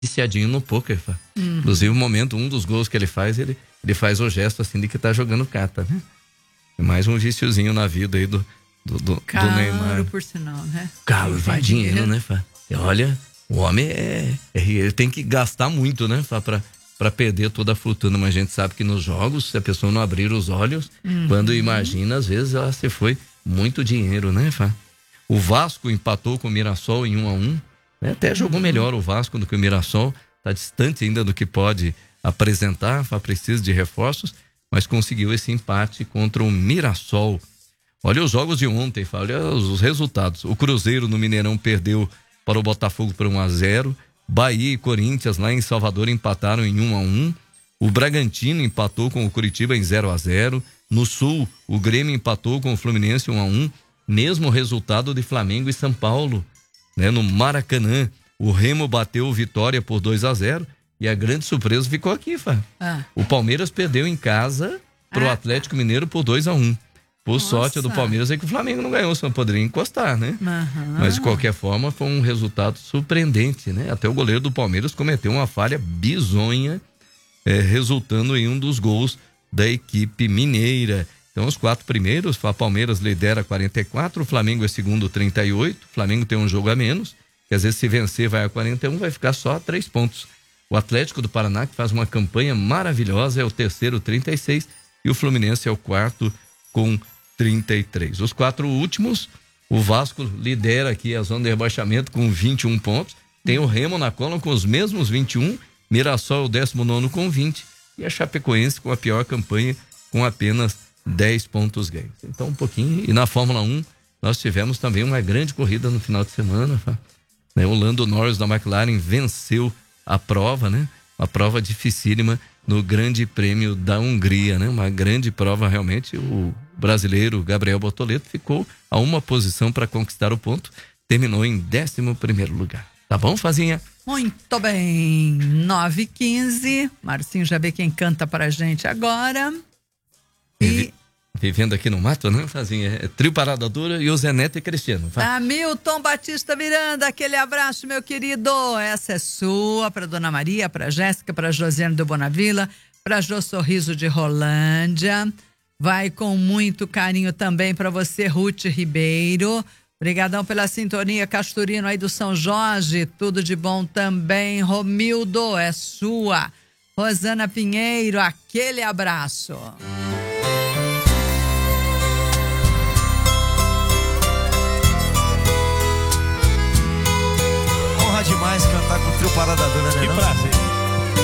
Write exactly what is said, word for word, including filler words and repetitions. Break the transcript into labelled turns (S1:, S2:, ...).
S1: viciadinho no poker, Fá.
S2: Uhum.
S1: Inclusive, o momento, um dos gols que ele faz, ele, ele faz o gesto assim de que tá jogando carta, né? É mais um viciozinho na vida aí do, do, do,
S2: Caro,
S1: do Neymar.
S2: por sinal, né?
S1: Caro, vai dinheiro,
S2: dinheiro,
S1: né, Fá? E olha, o homem é, é. Ele tem que gastar muito, né, Fá, pra, pra perder toda a fortuna. Mas a gente sabe que nos jogos, se a pessoa não abrir os olhos,
S2: uhum.
S1: quando imagina, às vezes ela se foi muito dinheiro, né, Fá? O Vasco empatou com o Mirassol em um a um. Né? Até jogou melhor o Vasco do que o Mirassol. Tá distante ainda do que pode apresentar, Fá, precisa de reforços, mas conseguiu esse empate contra o Mirassol. Olha os jogos de ontem, Fá, olha os, os resultados. O Cruzeiro no Mineirão perdeu para o Botafogo por um a zero. Bahia e Corinthians lá em Salvador empataram em um a um. O Bragantino empatou com o Curitiba em zero a zero. No Sul, o Grêmio empatou com o Fluminense um a um. Mesmo resultado de Flamengo e São Paulo. Né? No Maracanã, o Remo bateu o Vitória por dois a zero. E a grande surpresa ficou aqui, Fá.
S2: Ah.
S1: O Palmeiras perdeu em casa pro ah. Atlético Mineiro por dois a um. Por Nossa. sorte do Palmeiras é que o Flamengo não ganhou, senão poderia encostar, né?
S2: Uhum.
S1: Mas de qualquer forma foi um resultado surpreendente, né? Até o goleiro do Palmeiras cometeu uma falha bizonha, é, resultando em um dos gols da equipe mineira. Então os quatro primeiros, o Palmeiras lidera quarenta e quatro, o Flamengo é segundo trinta e oito, o Flamengo tem um jogo a menos, quer dizer, se vencer vai a quarenta e um, vai ficar só a três pontos. O Atlético do Paraná, que faz uma campanha maravilhosa, é o terceiro, trinta e seis, e o Fluminense é o quarto com trinta e três. Os quatro últimos, o Vasco lidera aqui a zona de rebaixamento com vinte e um pontos, tem o Remo na cola com os mesmos vinte e um, Mirassol é o décimo nono com vinte, e a Chapecoense com a pior campanha com apenas dez pontos ganhos. Então um pouquinho, e na Fórmula um nós tivemos também uma grande corrida no final de semana, né? O Lando Norris da McLaren venceu a prova, né? Uma prova dificílima no Grande Prêmio da Hungria, né? Uma grande prova realmente. O brasileiro Gabriel Bortoleto ficou a uma posição para conquistar o ponto, terminou em décimo primeiro lugar. Tá bom, Fazinha?
S2: Muito bem, nove e quinze, Marcinho já vê quem canta pra gente agora. E...
S1: Vivendo aqui no mato, né, Fazinha? É Trio Parada Dura e o Zé Neto e Cristiano. Vai.
S2: Hamilton Batista Miranda, aquele abraço, meu querido. Essa é sua, pra Dona Maria, pra Jéssica, pra Josiane do Bonavila, pra Jô Sorriso de Rolândia. Vai com muito carinho também pra você, Ruth Ribeiro. Obrigadão pela sintonia, Casturino aí do São Jorge. Tudo de bom também. Romildo, é sua. Rosana Pinheiro, aquele abraço.
S3: Demais cantar com o Trio Parada Dura, né?
S4: Que prazer.